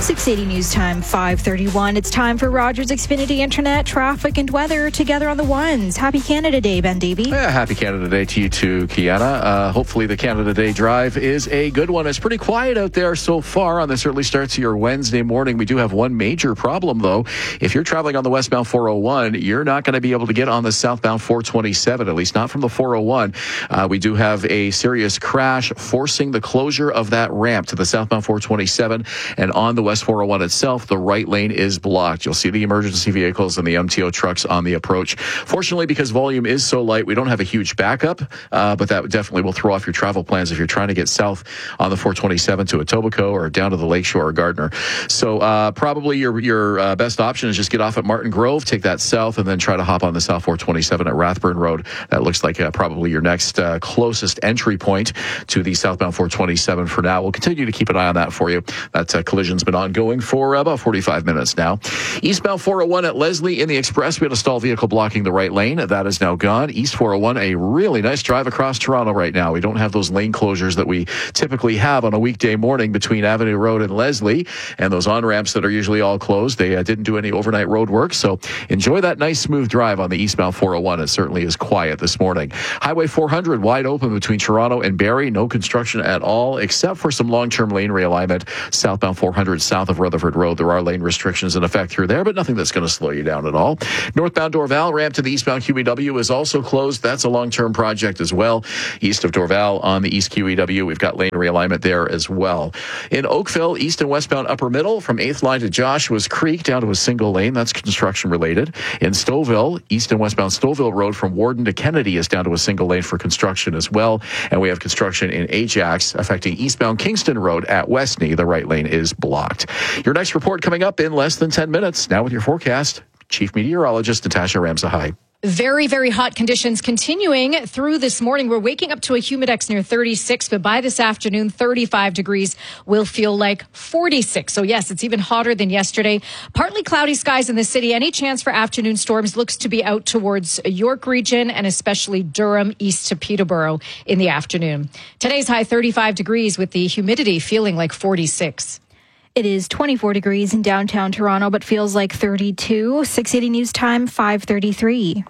680 News Time, 5:31. It's time for Rogers Xfinity Internet, traffic and weather together on the ones. Happy Canada Day, Ben Davey. Yeah, happy Canada Day to you too, Kiana. Hopefully the Canada Day drive is a good one. It's pretty quiet out there so far on this early start to your Wednesday morning. We do have one major problem, though. If you're traveling on the westbound 401, you're not going to be able to get on the southbound 427, at least not from the 401. We do have a serious crash forcing the closure of that ramp to the southbound 427, and on the West 401 itself, the right lane is blocked. You'll see the emergency vehicles and the MTO trucks on the approach. Fortunately, because volume is so light, we don't have a huge backup, but that definitely will throw off your travel plans if you're trying to get south on the 427 to Etobicoke or down to the Lakeshore or Gardner. So probably your best option is just get off at Martin Grove, take that south, and then try to hop on the South 427 at Rathburn Road. That looks like probably your next closest entry point to the southbound 427 for now. We'll continue to keep an eye on that for you. That collision's been ongoing for about 45 minutes now. Eastbound 401 at Leslie in the Express, we had a stalled vehicle blocking the right lane. That is now gone. East 401, a really nice drive across Toronto right now. We don't have those lane closures that we typically have on a weekday morning between Avenue Road and Leslie, and those on-ramps that are usually all closed. They didn't do any overnight road work, so enjoy that nice smooth drive on the eastbound 401. It certainly is quiet this morning. Highway 400 wide open between Toronto and Barrie. No construction at all, except for some long-term lane realignment. Southbound 400 south of Rutherford Road. There are lane restrictions in effect through there, but nothing that's going to slow you down at all. Northbound Dorval ramp to the eastbound QEW is also closed. That's a long-term project as well. East of Dorval on the east QEW, we've got lane realignment there as well. In Oakville, east and westbound upper middle from 8th line to Joshua's Creek down to a single lane. That's construction related. In Stouffville, east and westbound Stouffville Road from Warden to Kennedy is down to a single lane for construction as well. And we have construction in Ajax affecting eastbound Kingston Road at Westney. The right lane is blocked. Your next report coming up in less than 10 minutes. Now with your forecast, Chief Meteorologist Natasha Ramsahai. Very, very hot conditions continuing through this morning. We're waking up to a humidex near 36, but by this afternoon, 35 degrees will feel like 46. So yes, it's even hotter than yesterday. Partly cloudy skies in the city. Any chance for afternoon storms looks to be out towards York region and especially Durham east to Peterborough in the afternoon. Today's high 35 degrees with the humidity feeling like 46. It is 24 degrees in downtown Toronto, but feels like 32. 680 News Time, 5:33.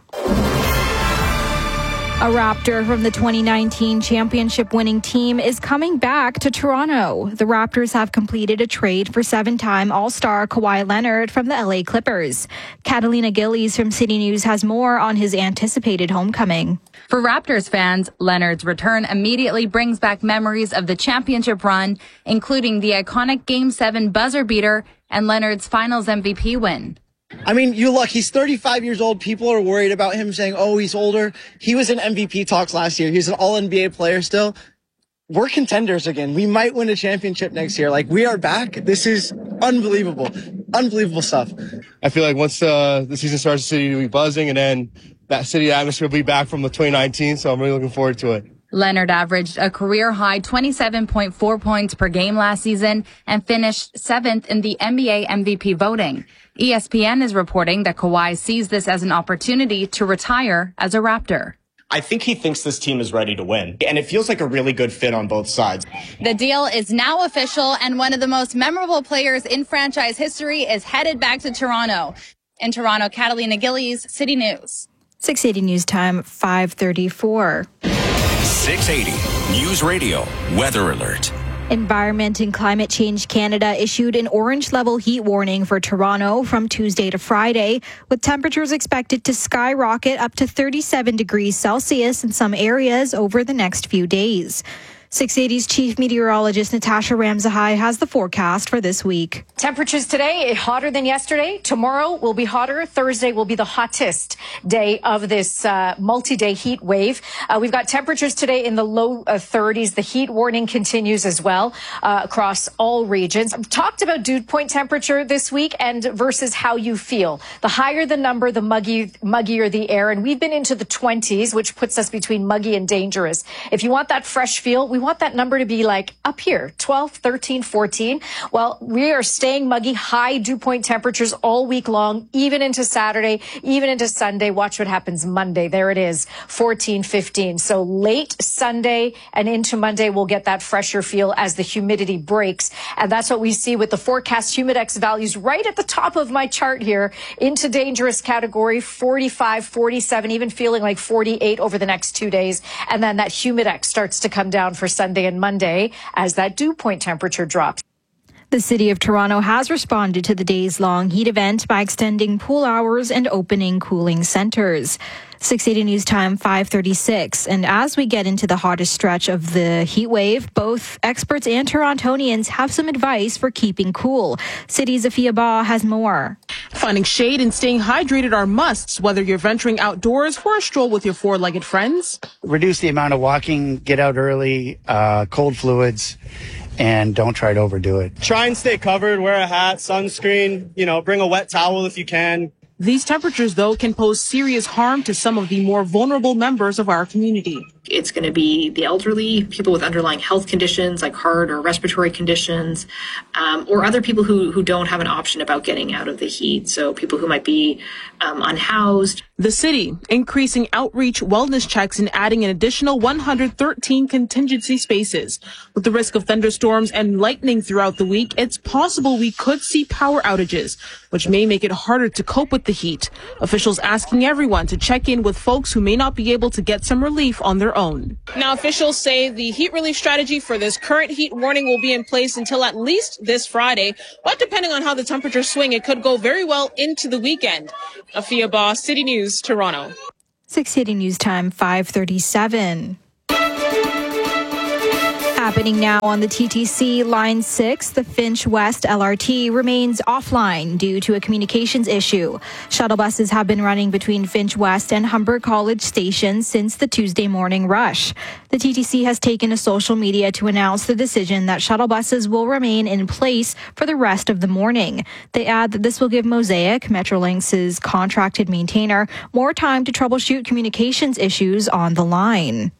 A Raptor from the 2019 championship-winning team is coming back to Toronto. The Raptors have completed a trade for 7-time All-Star Kawhi Leonard from the LA Clippers. Catalina Gillies from City News has more on his anticipated homecoming. For Raptors fans, Leonard's return immediately brings back memories of the championship run, including the iconic Game 7 buzzer beater and Leonard's Finals MVP win. I mean, you look, he's 35 years old. People are worried about him saying, oh, he's older. He was in MVP talks last year. He's an all-NBA player still. We're contenders again. We might win a championship next year. Like, we are back. This is unbelievable. Unbelievable stuff. I feel like once the season starts, the city will be buzzing, and then that city atmosphere will be back from the 2019, so I'm really looking forward to it. Leonard averaged a career-high 27.4 points per game last season and finished 7th in the NBA MVP voting. ESPN is reporting that Kawhi sees this as an opportunity to retire as a Raptor. I think he thinks this team is ready to win, and it feels like a really good fit on both sides. The deal is now official, and one of the most memorable players in franchise history is headed back to Toronto. In Toronto, Catalina Gillies, City News. 680 News Time, 5:34. 680 News Radio Weather Alert. Environment and Climate Change Canada issued an orange level heat warning for Toronto from Tuesday to Friday, with temperatures expected to skyrocket up to 37 degrees Celsius in some areas over the next few days. 680's Chief Meteorologist Natasha Ramsahai has the forecast for this week. Temperatures today hotter than yesterday. Tomorrow will be hotter. Thursday will be the hottest day of this multi-day heat wave. We've got temperatures today in the low 30s. The heat warning continues as well across all regions. I've talked about dew point temperature this week and versus how you feel. The higher the number, the muggier the air. And we've been into the 20s, which puts us between muggy and dangerous. If you want that fresh feel, we we want that number to be like up here, 12, 13, 14. Well, we are staying muggy, high dew point temperatures all week long, even into Saturday, even into Sunday. Watch what happens Monday. There it is, 14, 15. So late Sunday and into Monday, we'll get that fresher feel as the humidity breaks. And that's what we see with the forecast Humidex values right at the top of my chart here into dangerous category, 45, 47, even feeling like 48 over the next 2 days. And then that Humidex starts to come down for Sunday and Monday as that dew point temperature drops. The City of Toronto has responded to the days-long heat event by extending pool hours and opening cooling centres. 680 News Time, 5:36. And as we get into the hottest stretch of the heat wave, both experts and Torontonians have some advice for keeping cool. City's Afia Ba has more. Finding shade and staying hydrated are musts, whether you're venturing outdoors for a stroll with your four-legged friends. Reduce the amount of walking, get out early, cold fluids, and don't try to overdo it. Try and stay covered, wear a hat, sunscreen, bring a wet towel if you can. These temperatures, though, can pose serious harm to some of the more vulnerable members of our community. It's going to be the elderly, people with underlying health conditions like heart or respiratory conditions, or other people who don't have an option about getting out of the heat. So people who might be unhoused. The city increasing outreach, wellness checks, and adding an additional 113 contingency spaces. With the risk of thunderstorms and lightning throughout the week, it's possible we could see power outages, which may make it harder to cope with the heat. Officials asking everyone to check in with folks who may not be able to get some relief on their own. Now, officials say the heat relief strategy for this current heat warning will be in place until at least this Friday. But depending on how the temperatures swing, it could go very well into the weekend. Afia Ba, City News, Toronto. 680 News Time, 5:37. Happening now on the TTC Line 6, the Finch West LRT remains offline due to a communications issue. Shuttle buses have been running between Finch West and Humber College stations since the Tuesday morning rush. The TTC has taken to social media to announce the decision that shuttle buses will remain in place for the rest of the morning. They add that this will give Mosaic, Metrolinx's contracted maintainer, more time to troubleshoot communications issues on the line.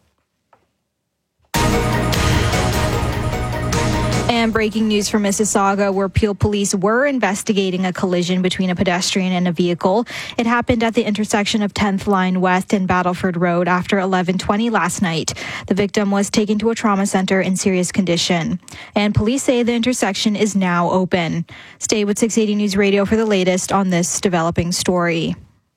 And breaking news from Mississauga, where Peel Police were investigating a collision between a pedestrian and a vehicle. It happened at the intersection of 10th Line West and Battleford Road after 11:20 last night. The victim was taken to a trauma center in serious condition. And police say the intersection is now open. Stay with 680 News Radio for the latest on this developing story.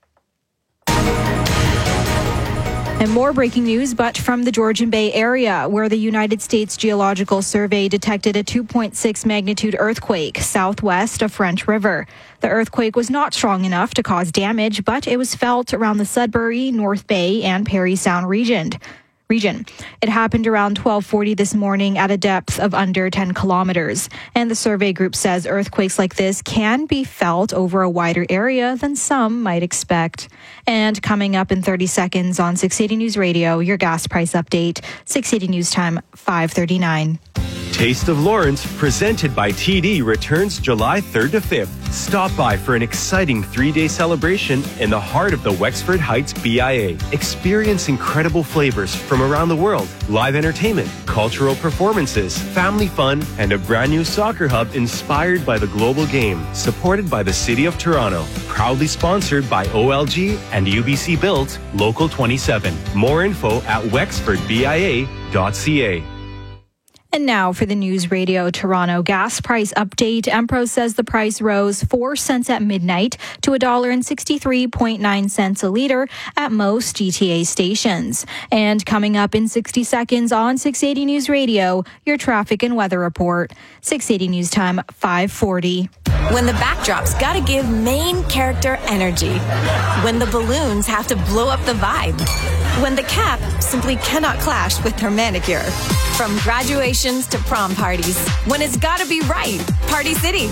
And more breaking news, but from the Georgian Bay area, where the United States Geological Survey detected a 2.6 magnitude earthquake southwest of French River. The earthquake was not strong enough to cause damage, but it was felt around the Sudbury, North Bay, and Parry Sound region. It happened around 12:40 this morning at a depth of under 10 kilometers. And the survey group says earthquakes like this can be felt over a wider area than some might expect. And coming up in 30 seconds on 680 News Radio, your gas price update. 680 News Time, 5:39. Taste of Lawrence, presented by TD, returns July 3rd to 5th. Stop by for an exciting 3-day celebration in the heart of the Wexford Heights BIA. Experience incredible flavors from around the world, live entertainment, cultural performances, family fun, and a brand new soccer hub inspired by the global game. Supported by the City of Toronto. Proudly sponsored by OLG and UBC Built, Local 27. More info at wexfordbia.ca. And now for the News Radio Toronto gas price update. Empro says the price rose 4 cents at midnight to $1.63.9 a litre at most GTA stations. And coming up in 60 seconds on 680 News Radio, your traffic and weather report. 680 News Time, 5:40. When the backdrop's gotta give main character energy. When the balloons have to blow up the vibe. When the cap simply cannot clash with her manicure. From graduations to prom parties. When it's gotta be right. Party City.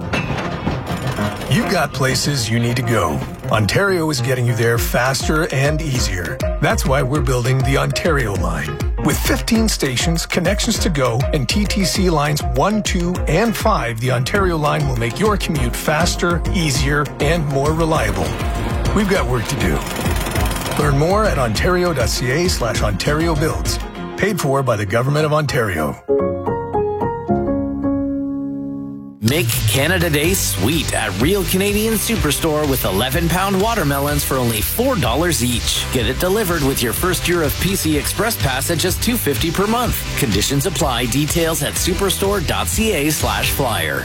You've got places you need to go. Ontario is getting you there faster and easier. That's why we're building the Ontario line. With 15 stations, connections to go, and TTC lines 1, 2, and 5, the Ontario line will make your commute faster, easier, and more reliable. We've got work to do. Learn more at ontario.ca/Ontario Builds. Paid for by the Government of Ontario. Make Canada Day sweet at Real Canadian Superstore with 11-pound watermelons for only $4 each. Get it delivered with your first year of PC Express Pass at just $2.50 per month. Conditions apply. Details at superstore.ca/flyer.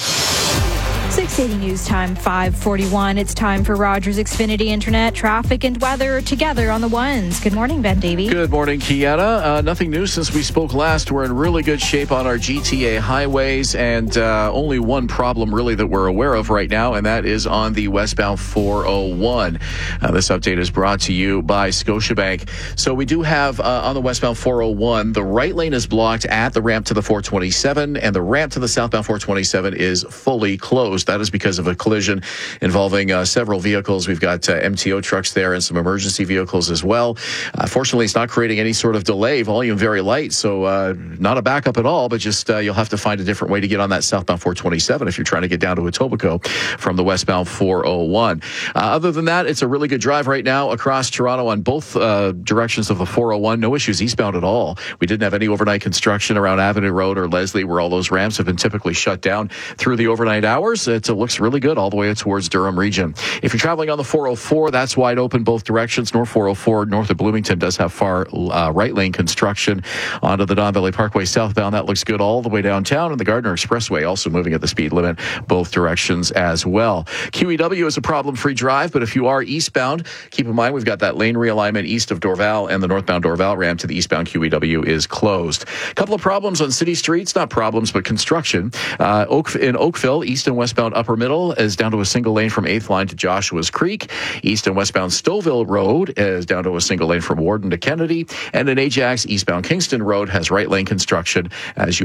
680 News Time, 5:41. It's time for Rogers Xfinity Internet, traffic and weather together on the ones. Good morning, Ben Davey. Good morning, Kiana. Nothing new since we spoke last. We're in really good shape on our GTA highways, and only one problem really that we're aware of right now, and that is on the westbound 401. This update is brought to you by Scotiabank. So we do have on the westbound 401, the right lane is blocked at the ramp to the 427, and the ramp to the southbound 427 is fully closed. That is because of a collision involving several vehicles. We've got MTO trucks there and some emergency vehicles as well. Fortunately, it's not creating any sort of delay. Volume very light, so not a backup at all, but just you'll have to find a different way to get on that southbound 427 if you're trying to get down to Etobicoke from the westbound 401. Other than that, it's a really good drive right now across Toronto on both directions of the 401. No issues eastbound at all. We didn't have any overnight construction around Avenue Road or Leslie, where all those ramps have been typically shut down through the overnight hours. It looks really good all the way towards Durham region. If you're traveling on the 404, that's wide open both directions. North 404 north of Bloomington does have far right lane construction onto the Don Valley Parkway southbound. That looks good all the way downtown, and the Gardner Expressway also moving at the speed limit both directions as well. QEW is a problem-free drive, but if you are eastbound, keep in mind we've got that lane realignment east of Dorval, and the northbound Dorval ramp to the eastbound QEW is closed. A couple of problems on city streets, not problems, but construction. In Oakville, east and westbound Upper Middle is down to a single lane from 8th line to Joshua's Creek. East and westbound Stouffville Road is down to a single lane from Warden to Kennedy. And in Ajax, eastbound Kingston Road has right lane construction as you